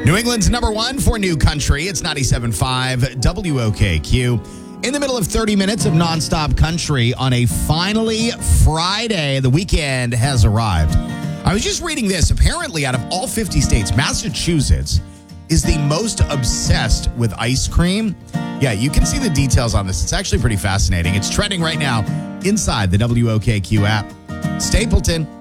New England's number one for new country. It's 97.5 WOKQ. In the middle of 30 minutes of nonstop country on a finally Friday. The weekend has arrived. I was just reading this. Apparently, out of all 50 states, Massachusetts is the most obsessed with ice cream. Yeah, you can see the details on this. It's actually pretty fascinating. It's trending right now inside the WOKQ app. Stapleton.